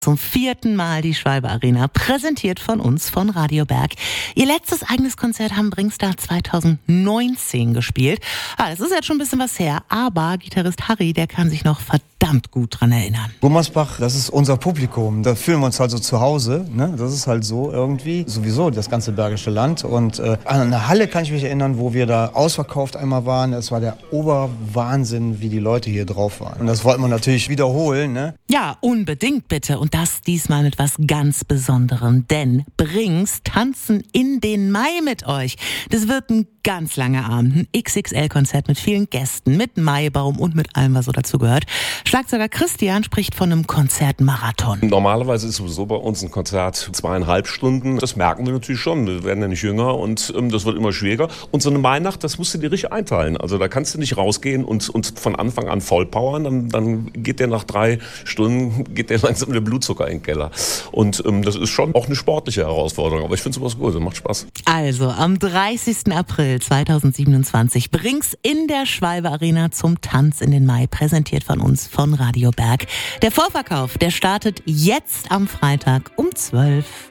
Zum 4. Mal die Schwalbe Arena, präsentiert von uns, von Radio Berg. Ihr letztes eigenes Konzert haben Bringstar 2019 gespielt. Das ist jetzt schon ein bisschen was her, aber Gitarrist Harry, der kann sich noch verdammt gut dran erinnern. Gummersbach, das ist unser Publikum. Da fühlen wir uns halt so zu Hause. Ne? Das ist halt so irgendwie. Sowieso das ganze Bergische Land. Und an eine Halle kann ich mich erinnern, wo wir da ausverkauft einmal waren. Es war der Oberwahnsinn, wie die Leute hier drauf waren. Und das wollten wir natürlich wiederholen. Ne? Ja, unbedingt bitte. Und das diesmal mit was ganz Besonderem. Denn Brings tanzen in den Mai mit euch. Das wird ein ganz langer Abend. Ein XXL-Konzert mit vielen Gästen, mit Maibaum und mit allem, was so dazu gehört. Schlagzeuger Christian spricht von einem Konzertmarathon. Normalerweise ist sowieso bei uns ein Konzert 2,5 Stunden. Das merken wir natürlich schon. Wir werden ja nicht jünger und das wird immer schwieriger. Und so eine Mainacht, das musst du dir richtig einteilen. Also da kannst du nicht rausgehen und von Anfang an vollpowern. Dann geht der nach 3 Stunden, geht der langsam der Blutzucker in den Keller. Und das ist schon auch eine sportliche Herausforderung. Aber ich finde sowas gut, das macht Spaß. Also am 30. April 2027 Brings in der Schwalbe Arena zum Tanz in den Mai, präsentiert von uns, von Radio Berg. Der Vorverkauf, der startet jetzt am Freitag um 12.